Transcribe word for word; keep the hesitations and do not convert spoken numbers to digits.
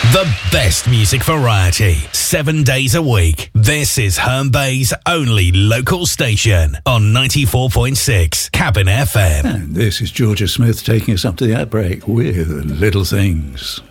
The best music variety, seven days a week. This is Herne Bay's only local station on ninety-four point six Cabin F M. And this is Georgia Smith taking us up to the outbreak with Little Things.